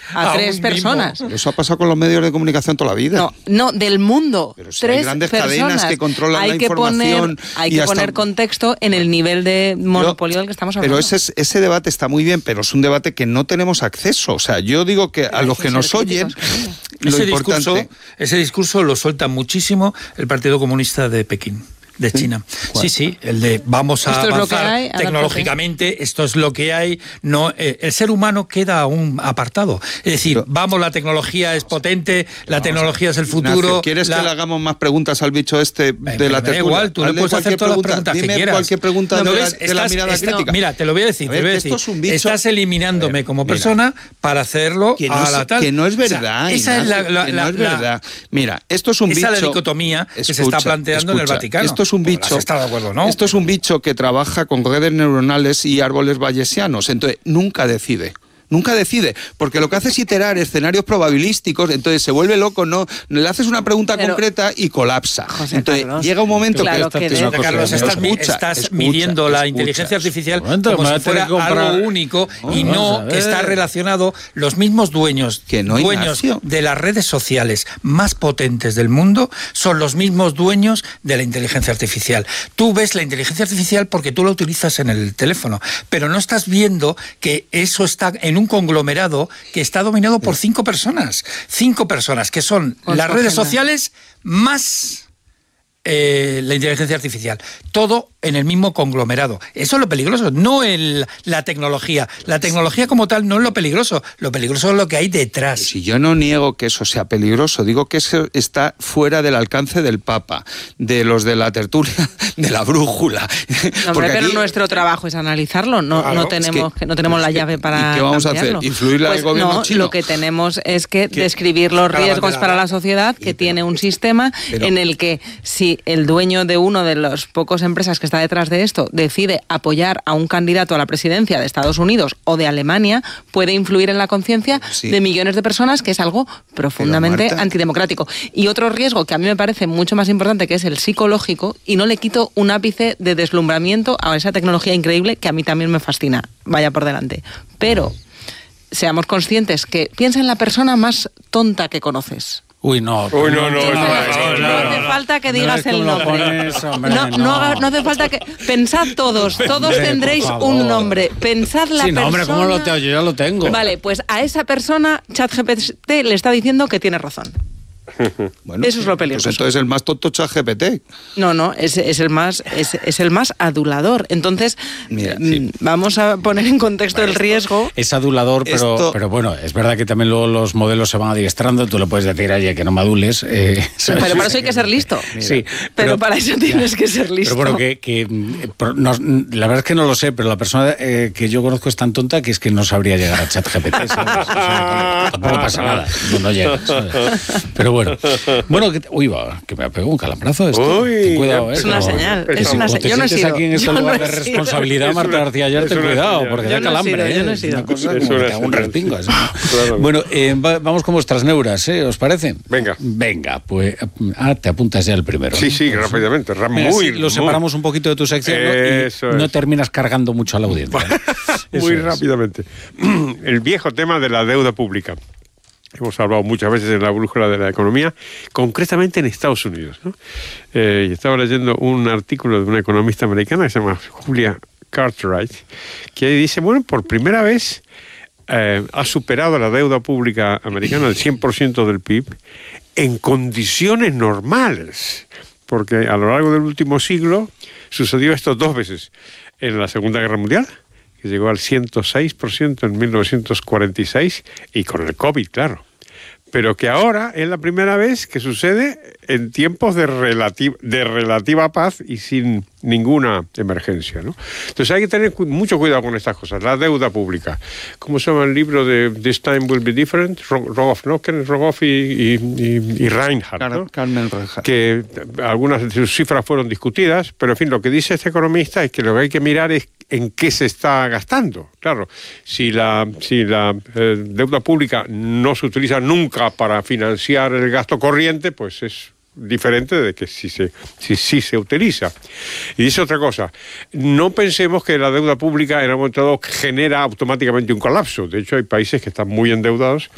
a 3 personas. Eso ha pasado con los medios de comunicación toda la vida. No, del mundo. Pero si 3 hay grandes personas. cadenas que controlan la información. Hay que poner contexto en el nivel de monopolio del que estamos hablando. Pero ese debate está muy bien, pero es un debate que no tenemos acceso. O sea, yo digo que a los que nos oyen, ese discurso lo suelta muchísimo el Partido Comunista de Pekín. De China. ¿Cuál? Sí, el de vamos a avanzar tecnológicamente, esto es lo que hay. No, el ser humano queda aún apartado. Es decir, la tecnología es potente, la tecnología es el futuro. Ignacio, ¿quieres que le hagamos más preguntas al bicho este de la tertulia? Igual, tú le puedes hacer todas las preguntas que quieras. Cualquier pregunta de la mirada crítica. Mira, te lo voy a decir. Estás eliminándome como persona para hacerlo a la tal. Que no es verdad. Esa es no es verdad. Mira, esto es un bicho. Esa es la dicotomía que se está planteando en el Vaticano. Esto es un bicho. ¿Está de acuerdo, no? Esto es un bicho que trabaja con redes neuronales y árboles bayesianos, entonces nunca decide. Nunca decide, porque lo que hace es iterar escenarios probabilísticos, entonces se vuelve loco, no le haces una pregunta concreta y colapsa. José entonces Carlos, llega un momento Carlos, estás midiendo la inteligencia artificial como si fuera algo único y no está relacionado. Los mismos dueños de las redes sociales más potentes del mundo son los mismos dueños de la inteligencia artificial. Tú ves la inteligencia artificial porque tú la utilizas en el teléfono, pero no estás viendo que eso está en un conglomerado que está dominado por 5 personas. 5 personas que son las redes sociales más la inteligencia artificial. Todo en el mismo conglomerado. Eso es lo peligroso, no la tecnología. La tecnología como tal no es lo peligroso. Lo peligroso es lo que hay detrás. Si yo no niego que eso sea peligroso, digo que eso está fuera del alcance del Papa, de los de la tertulia, de la brújula. No, pero nuestro trabajo es analizarlo. No tenemos la llave para. ¿Y qué vamos a hacer? ¿Influirle al gobierno chino? Lo que tenemos es que describir los riesgos para la sociedad que tiene un sistema en el que si el dueño de uno de las pocas empresas que está detrás de esto decide apoyar a un candidato a la presidencia de Estados Unidos o de Alemania, puede influir en la conciencia de millones de personas, que es algo profundamente antidemocrático. Y otro riesgo que a mí me parece mucho más importante, que es el psicológico, y no le quito un ápice de deslumbramiento a esa tecnología increíble que a mí también me fascina, vaya por delante. Pero seamos conscientes que piensa en la persona más tonta que conoces. No hace falta que digas el nombre. No hace falta que. Pensad todos tendréis un nombre. Pensad la persona. Hombre, ¿cómo lo tengo? Yo ya lo tengo. Vale, pues a esa persona ChatGPT le está diciendo que tiene razón. Bueno, eso es lo peligroso. Pues entonces el más tonto ChatGPT. No, es el más adulador. Entonces, vamos a poner en contexto el riesgo. Es adulador, pero bueno, es verdad que también luego los modelos se van adiestrando. Tú le puedes decir, oye, que no me adules. Pero para eso hay que ser listo. Sí, pero para eso tienes que ser listo. Pero bueno, la verdad es que no lo sé, pero la persona que yo conozco es tan tonta que es que no sabría llegar a ChatGPT. O sea, tampoco pasa nada, no llega, ¿sabes? Pero bueno, que me ha pegado un calambrazo esto. Cuidado, es una señal. Yo no he sido. Aquí en este lugar de responsabilidad, Marta García Ayer, ten cuidado, porque da calambre. Yo no he sido. Una cosa como que te hago un respingo. Bueno, vamos con vuestras neuras, ¿os parece? Venga, pues te apuntas ya el primero. Sí, rápidamente. Lo separamos un poquito de tu sección, ¿no? Y no terminas cargando mucho a la audiencia. Muy rápidamente. El viejo tema de la deuda pública. Hemos hablado muchas veces en la brújula de la economía, concretamente en Estados Unidos, ¿no? Y estaba leyendo un artículo de una economista americana que se llama Julia Cartwright, que dice, por primera vez ha superado la deuda pública americana el 100% del PIB en condiciones normales, porque a lo largo del último siglo sucedió esto 2 veces. En la Segunda Guerra Mundial, que llegó al 106% en 1946, y con el COVID, claro. Pero que ahora es la primera vez que sucede en tiempos de relativa paz y sin ninguna emergencia, ¿no? Entonces hay que tener mucho cuidado con estas cosas. La deuda pública. ¿Cómo se llama el libro de This Time Will Be Different? Rogoff y Reinhardt, ¿no? Carmen Reinhardt. Que algunas de sus cifras fueron discutidas, pero en fin, lo que dice este economista es que lo que hay que mirar es en qué se está gastando. Claro, si la deuda pública no se utiliza nunca para financiar el gasto corriente, pues es diferente de que si se utiliza. Y dice otra cosa, no pensemos que la deuda pública en un momento dado genera automáticamente un colapso. De hecho, hay países que están muy endeudados